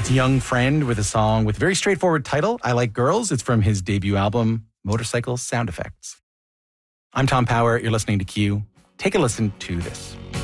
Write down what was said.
That's Young Friend with a song with a very straightforward title, I Like Girls. It's from his debut album, Motorcycle Sound Effects. I'm Tom Power. You're listening to Q. Take a listen to this.